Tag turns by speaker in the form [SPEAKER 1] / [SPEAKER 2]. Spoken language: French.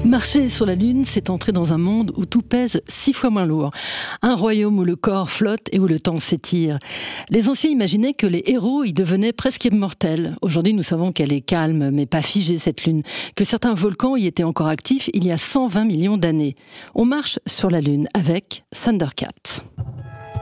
[SPEAKER 1] Marcher sur la Lune, c'est entrer dans un monde où tout pèse 6 fois moins lourd. Un royaume où le corps flotte et où le temps s'étire. Les anciens imaginaient que les héros y devenaient presque immortels. Aujourd'hui, nous savons qu'elle est calme, mais pas figée, cette Lune. Que certains volcans y étaient encore actifs il y a 120 millions d'années. On marche sur la Lune avec Thundercat.